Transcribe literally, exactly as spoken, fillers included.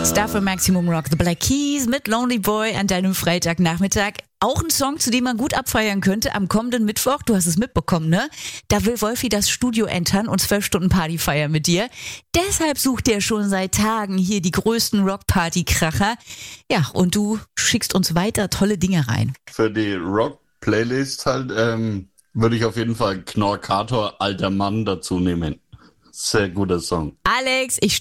Star für Maximum Rock, The Black Keys mit Lonely Boy an deinem Freitagnachmittag. Auch ein Song, zu dem man gut abfeiern könnte am kommenden Mittwoch. Du hast es mitbekommen, ne? Da will Wolfi das Studio entern und zwölf Stunden Party feiern mit dir. Deshalb sucht er schon seit Tagen hier die größten Rock-Party-Kracher. Ja, und du schickst uns weiter tolle Dinge rein. Für die Rock-Playlist halt ähm, würde ich auf jeden Fall Knorkator, alter Mann dazu nehmen. Sehr guter Song. Alex, ich